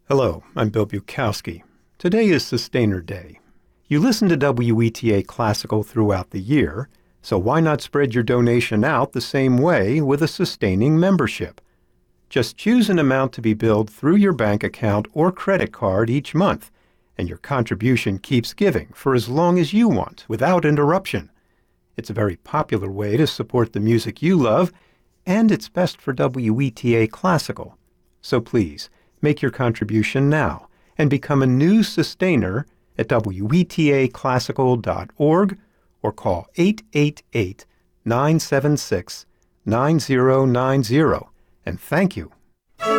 Hello, I'm Bill Bukowski. Today is Sustainer Day. You listen to WETA Classical throughout the year, so why not spread your donation out the same way with a sustaining membership? Just choose an amount to be billed through your bank account or credit card each month, and your contribution keeps giving for as long as you want without interruption. It's a very popular way to support the music you love, and it's best for WETA Classical. So please, make your contribution now and become a new sustainer at wetaclassical.org or call 888-976-9090. And thank you